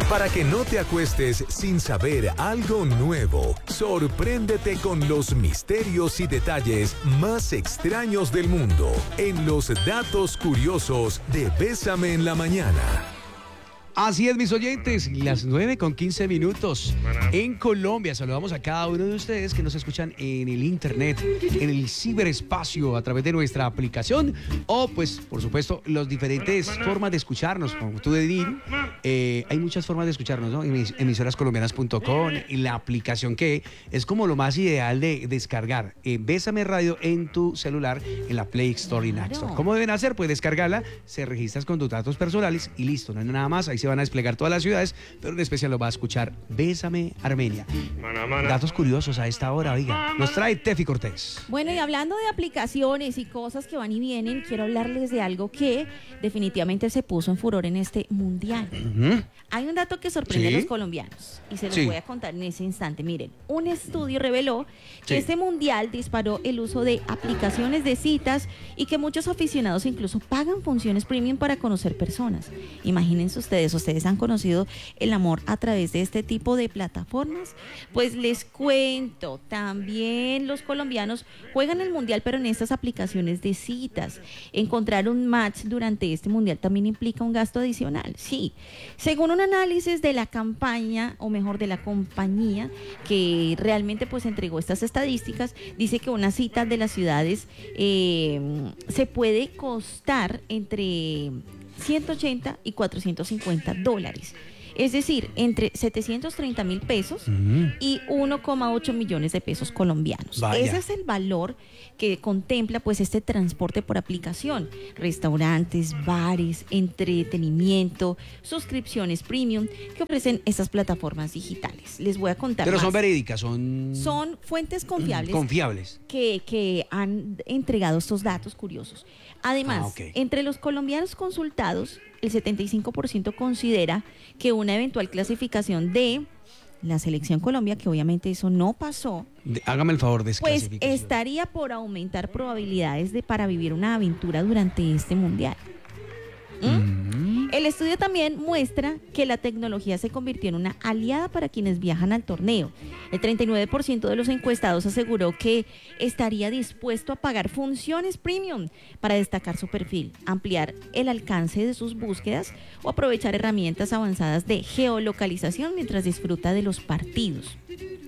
Para que no te acuestes sin saber algo nuevo, sorpréndete con los misterios y detalles más extraños del mundo en los datos curiosos de Bésame en la Mañana. Así es, mis oyentes, las 9:15 en Colombia. Saludamos a cada uno de ustedes que nos escuchan en el internet, en el ciberespacio, a través de nuestra aplicación o, pues, por supuesto, las diferentes formas de escucharnos. Como tú, Edín, hay muchas formas de escucharnos, ¿no? En emisorascolombianas.com, en la aplicación que es como lo más ideal de descargar. Bésame Radio en tu celular, en la Play Store y en App Store. ¿Cómo deben hacer? Pues descargarla, se registras con tus datos personales y listo, no hay nada más. Ahí se van a desplegar todas las ciudades, pero en especial lo va a escuchar Bésame Armenia. Datos curiosos a esta hora, oiga. Nos trae Tefi Cortés. Bueno, y hablando de aplicaciones y cosas que van y vienen, quiero hablarles de algo que definitivamente se puso en furor en este mundial. Hay un dato que sorprende a los colombianos y se los voy a contar en ese instante. Miren, un estudio reveló que este mundial disparó el uso de aplicaciones de citas y que muchos aficionados incluso pagan funciones premium para conocer personas. Imagínense ustedes han conocido el amor a través de este tipo de plataformas. Pues les cuento, también los colombianos juegan el mundial, pero en estas aplicaciones de citas. Encontrar un match durante este mundial también implica un gasto adicional. Sí, según un análisis de la campaña, o mejor de la compañía que realmente pues entregó estas estadísticas, dice que una cita de las ciudades se puede costar entre 180 y 450 dólares. Es decir, entre 730,000 pesos y 1,8 millones de pesos colombianos. Vaya. Ese es el valor que contempla pues este transporte por aplicación. Restaurantes, bares, entretenimiento, suscripciones premium que ofrecen estas plataformas digitales. Les voy a contar. Pero más. Son verídicas, son fuentes confiables. Confiables. Que han entregado estos datos curiosos. Además, entre los colombianos consultados, el 75% considera que una eventual clasificación de la selección Colombia, que obviamente eso no pasó, hágame el favor de pues estaría por aumentar probabilidades para vivir una aventura durante este mundial. El estudio también muestra que la tecnología se convirtió en una aliada para quienes viajan al torneo. El 39% de los encuestados aseguró que estaría dispuesto a pagar funciones premium para destacar su perfil, ampliar el alcance de sus búsquedas o aprovechar herramientas avanzadas de geolocalización mientras disfruta de los partidos.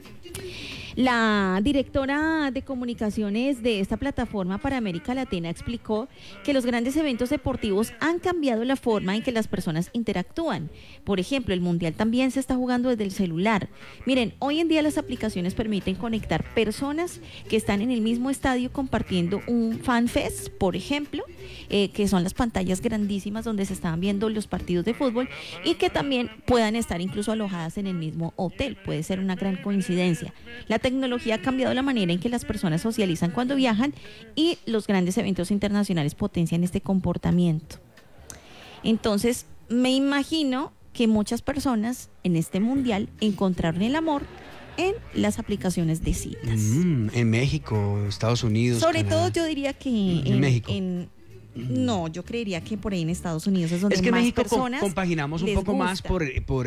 La directora de comunicaciones de esta plataforma para América Latina explicó que los grandes eventos deportivos han cambiado la forma en que las personas interactúan. Por ejemplo, el mundial también se está jugando desde el celular. Miren, hoy en día las aplicaciones permiten conectar personas que están en el mismo estadio compartiendo un fan fest, por ejemplo, que son las pantallas grandísimas donde se están viendo los partidos de fútbol y que también puedan estar incluso alojadas en el mismo hotel. Puede ser una gran coincidencia. La tecnología ha cambiado la manera en que las personas socializan cuando viajan y los grandes eventos internacionales potencian este comportamiento. Entonces, me imagino que muchas personas en este mundial encontraron el amor en las aplicaciones de citas. En México, Estados Unidos, sobre Canadá. todo yo diría que en México. No, yo creería que por ahí en Estados Unidos es donde es que más México personas compaginamos un poco gusta. más por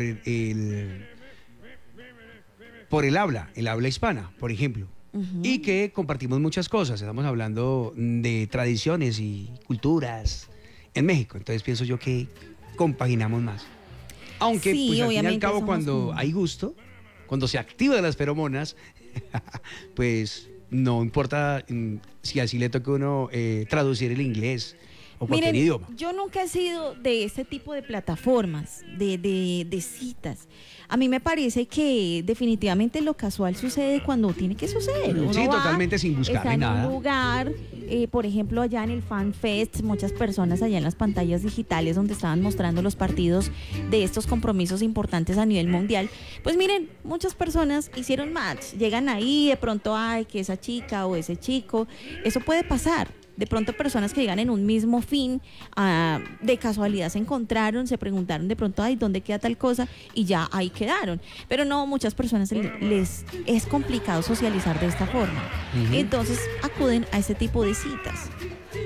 el habla hispana, por ejemplo. Y que compartimos muchas cosas. Estamos hablando de tradiciones y culturas en México. Entonces pienso yo que compaginamos más. Aunque sí, pues al fin y al cabo cuando hay gusto, cuando se activan las feromonas, pues no importa si así le toca a uno traducir el inglés o cualquier idioma. Yo nunca he sido de este tipo de plataformas, de citas. A mí me parece que definitivamente lo casual sucede cuando tiene que suceder. Uno sí, totalmente sin buscar nada. En un lugar, por ejemplo, allá en el Fan Fest, muchas personas allá en las pantallas digitales donde estaban mostrando los partidos de estos compromisos importantes a nivel mundial. Pues miren, muchas personas hicieron match, llegan ahí, de pronto, ay, que esa chica o ese chico, eso puede pasar. De pronto personas que llegan en un mismo fin, de casualidad se encontraron, se preguntaron de pronto, ay, ¿dónde queda tal cosa? Y ya ahí quedaron. Pero no, muchas personas les es complicado socializar de esta forma. Entonces acuden a este tipo de citas.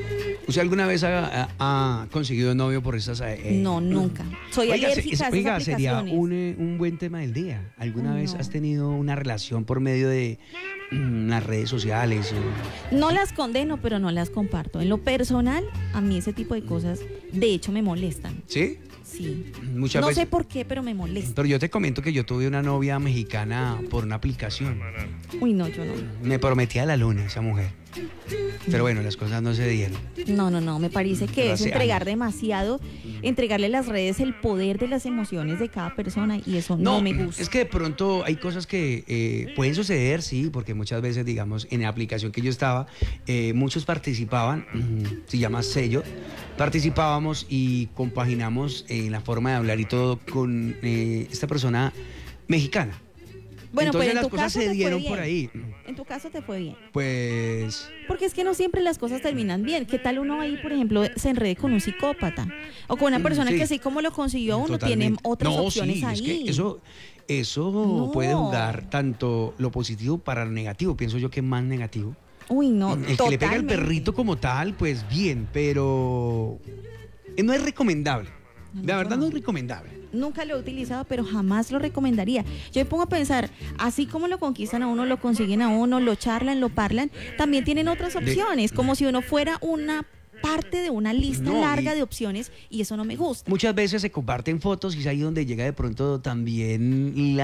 ¿Usted alguna vez ha conseguido novio por esas? No, nunca. Soy alérgica a esas oiga, sería aplicaciones. un buen tema del día. ¿Alguna vez No. has tenido una relación por medio de las redes sociales? No las condeno, pero no las comparto. En lo personal, a mí ese tipo de cosas, de hecho, me molestan. ¿Sí? Sí. Muchas No veces. sé por qué, pero me molestan. Pero yo te comento que yo tuve una novia mexicana por una aplicación. Uy, no, yo no. Me prometía la luna esa mujer. Pero bueno, las cosas no se dieron. No, me parece que Pero es hace entregar años. demasiado, entregarle a las redes el poder de las emociones de cada persona y eso no me gusta. Es que de pronto hay cosas que pueden suceder, sí, porque muchas veces, digamos, en la aplicación que yo estaba, muchos participaban, se llama Sello, participábamos y compaginamos la forma de hablar y todo con esta persona mexicana. Bueno, Entonces pero en las tu cosas caso se te fue dieron bien. por ahí. En tu caso te fue bien. Pues Porque es que no siempre las cosas terminan bien. ¿Qué tal uno ahí, por ejemplo, se enrede con un psicópata? O con una persona sí. que así como lo consiguió uno, totalmente. tiene otras No, opciones sí, ahí. es que eso No. puede jugar tanto lo positivo para lo negativo. Pienso yo que más negativo. Uy, no, El que le pega al totalmente. perrito como tal, pues bien, pero no es recomendable. No, La yo verdad no. no es recomendable. Nunca lo he utilizado, pero jamás lo recomendaría. Yo me pongo a pensar, así como lo conquistan a uno, lo consiguen a uno, lo charlan, lo parlan, también tienen otras opciones, como si uno fuera una parte de una lista No, larga y- de opciones y eso no me gusta. Muchas veces se comparten fotos y es ahí donde llega de pronto también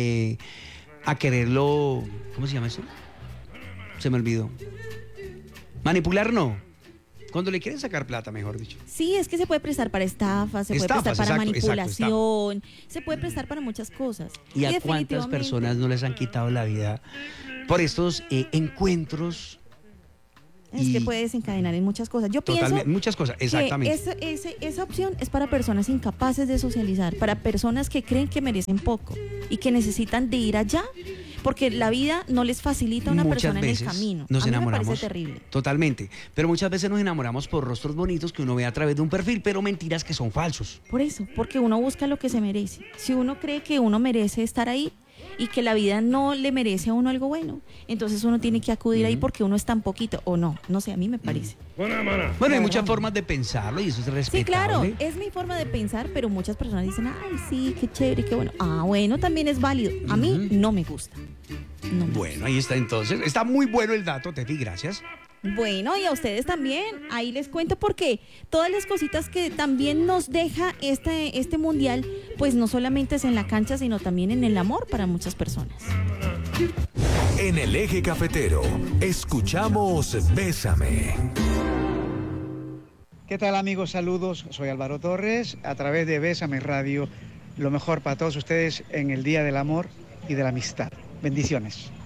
a quererlo, ¿cómo se llama eso? Se me olvidó. Manipular no. Cuando le quieren sacar plata, mejor dicho. Sí, es que se puede prestar para estafas, se puede Estafas, prestar para exacto, manipulación, se puede prestar para muchas cosas. ¿Y a cuántas definitivamente- personas no les han quitado la vida por estos encuentros? Es que y- puede desencadenar en muchas cosas. Yo Totalmente, pienso muchas cosas, exactamente. que esa opción es para personas incapaces de socializar, para personas que creen que merecen poco y que necesitan de ir allá, porque la vida no les facilita a una Muchas persona en el veces camino. nos A mí me enamoramos. parece terrible. Totalmente. Pero muchas veces nos enamoramos por rostros bonitos que uno ve a través de un perfil, pero mentiras que son falsos. Por eso, porque uno busca lo que se merece. Si uno cree que uno merece estar ahí y que la vida no le merece a uno algo bueno, entonces uno tiene que acudir ahí porque uno es tan poquito, o no sé, a mí me parece. Bueno, hay muchas formas de pensarlo y eso es respetable. Sí, claro, es mi forma de pensar, pero muchas personas dicen, ay, sí, qué chévere, qué bueno. Ah, bueno, también es válido. A mí no me gusta. No me Bueno, ahí está entonces. Está muy bueno el dato, Tefi, gracias. Bueno, y a ustedes también. Ahí les cuento porque todas las cositas que también nos deja este mundial, pues no solamente es en la cancha, sino también en el amor para muchas personas. En el eje cafetero, escuchamos Bésame. ¿Qué tal amigos? Saludos, soy Álvaro Torres, a través de Bésame Radio, lo mejor para todos ustedes en el Día del Amor y de la Amistad. Bendiciones.